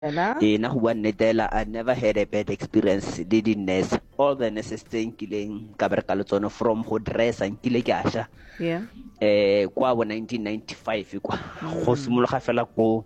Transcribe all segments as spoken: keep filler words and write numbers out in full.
Ela? Eh, na go bua nnetela, I never had a bad experience le di-nurse. All the nurses tse nkileng ka bereka le tsone from go dressa nkile ke a sha Yeah. eh kwa bo nineteen ninety-five kwa go simologa fela ko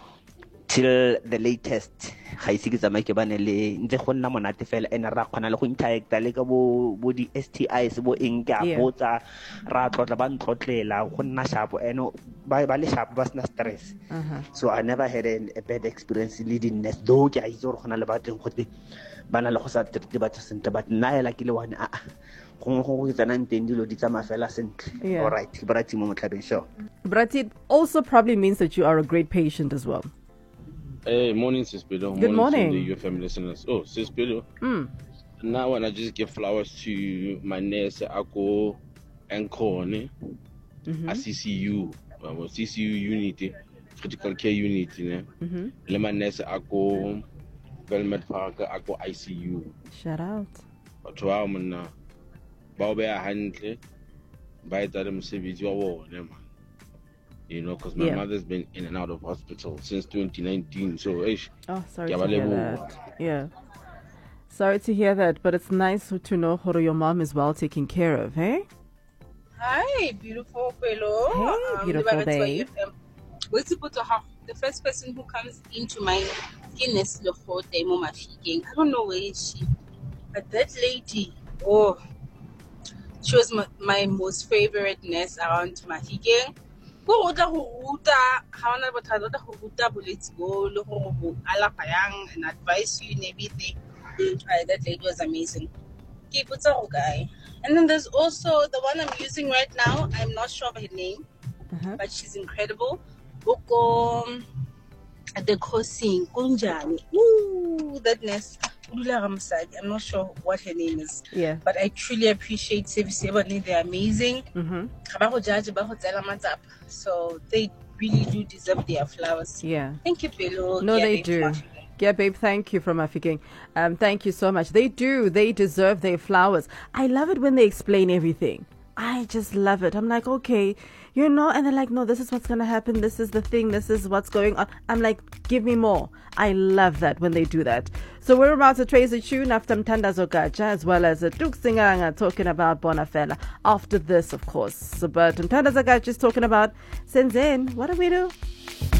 till the latest ga ise ke tsamaye ke bane le ntse go nna monate fela ene ra kgona le go interacta le ka bo bo di-S T Is bo eng ke a Yeah. botsa ra tlotla ba ntlotlela go nna sharp ene ba ba le sharp ba sena stress. Uh-huh. So I never had a, a bad experience leading nurse though ke a itse gore gona le batho go te ba na le go sa treat batho sentle but nna ela ke le one a gongwe go go tsanang teng dilo di tsamaya fela sentle. Yeah. All right but mo motlhabeng sure. But it also probably means that you are a great patient as well. Hey, morning, Sis Pedro. Good morning. to the U F M listeners. Oh, Sis Pedro. Mm. Now, when I just give flowers to my nurse, Ako and Kone, Mm-hmm. at C C U, uh, C C U unit, critical care unit, you know. Mm-hmm. Le my nurse, Ako, Belmed Park, Ako I C U. Shout out. But to our man, Baobea Handle, by the Mosevich war, man. You know, because my Yeah. mother's been in and out of hospital since twenty nineteen. So, ish. Oh, sorry Yeah, to but hear level- that. Yeah. Sorry to hear that, but it's nice to know how your mom is well taken care of, hey? Hi, beautiful fellow. Hey, beautiful Lebaka Twa babe. F M. What's supposed to have the first person who comes into my Guinness Lefort Demo Mafikeng? I don't know where is she, but that lady, oh, she was my, my most favorite nurse around Mafikeng. Go ruta go ruta ha ona bothata o tla go ruta bolwetse bo le gore bo alafa yang and advise you and everything. Ay, that lady was amazing. Keep it so guy. And then there's also the one I'm using right now. I'm not sure of her name, Uh-huh. but she's incredible. Boko the crossing Kunjani. Ooh, that nurse. Udula Ramsadi. I'm not sure what her name is. Yeah. But I truly appreciate service. They're amazing. Mm-hmm. Ba go judge, ba go tsela matsapa. So they really do deserve their flowers. Yeah. Thank you, Pelo. No, Yeah, they thank do. you. Yeah, babe, thank you from Afiking. Um, thank you so much. They do. They deserve their flowers. I love it when they explain everything. I just love it. I'm like, okay, you know, and they're like, no, this is what's going to happen. This is the thing. This is what's going on. I'm like, give me more. I love that when they do that. So we're about to trace a tune after Mtanda Zogaja as well as Duke Singanga talking about Bonafella. After this, of course. But Mtanda Zogaja is talking about Senzen. What do we do?